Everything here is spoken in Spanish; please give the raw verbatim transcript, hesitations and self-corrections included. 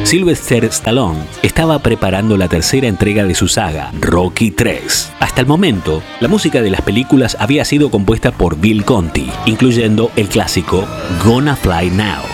Sylvester Stallone estaba preparando la tercera entrega de su saga, Rocky tres. Hasta el momento, la música de las películas había sido compuesta por Bill Conti, incluyendo el clásico Gonna Fly Now.